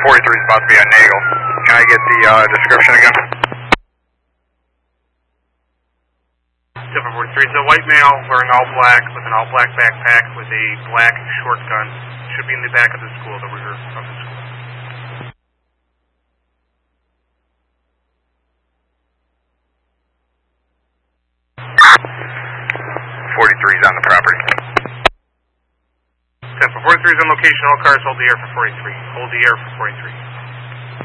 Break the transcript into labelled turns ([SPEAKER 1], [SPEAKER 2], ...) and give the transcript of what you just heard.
[SPEAKER 1] 43 is about to be on Nagel. Can I get the description again?
[SPEAKER 2] 43 is a white male wearing all black with an all black backpack with a black short gun. Should be in the back of the school, the rear of the school.
[SPEAKER 1] 43 is on the property.
[SPEAKER 2] 10 for 43 is on location. All cars hold the air for 43. Hold the air for 43.